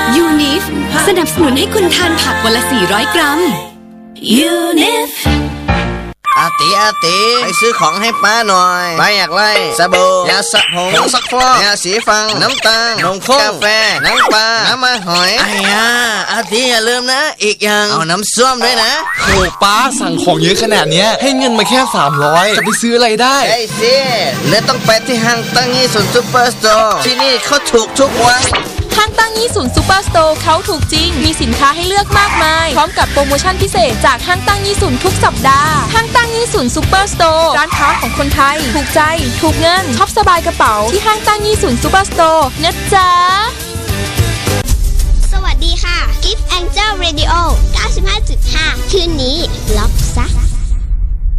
ยูนิฟสนับสนุนให้คุณทานผักวันละ400 กรัมยูนิฟอาติไปซื้อของให้ป้าหน่อยป้าอยากไล่สบู่ยาสระผมผงซักฟอกยาสีฟันน้ำตาลนมข้นกาแฟน้ำปลาน้ำมันหอยไอ้ย่าอาติอย่าลืมนะอีกอย่างเอาน้ำส้มด้วยนะโหป้าสั่งของเยอะขนาดนี้ให้เงินมาแค่300จะไปซื้ออะไรได้ไอ้สิเลยต้องไปที่ห้างตั้งยี่สุนซูเปอร์สโตร์ที่นี่เขาถูกทุกวันห้างตั้งยี่สุนซูเปอร์สโตร์เขาถูกจริงมีสินค้าให้เลือกมากมายพร้อมกับโปรโมชั่นพิเศษจากห้างตั้งยี่สุนทุกสัปดาห์ห้างตั้งยี่สุนซูเปอร์สโตร์ร้านค้าของคนไทยถูกใจถูกเงินช็อปสบายกระเป๋าที่ห้างตั้งยี่สุนซูเปอร์สโตร์นะจ๊ะสวัสดีค่ะ Gift Angel Radio 95.5 คืนนี้ล็อกซัก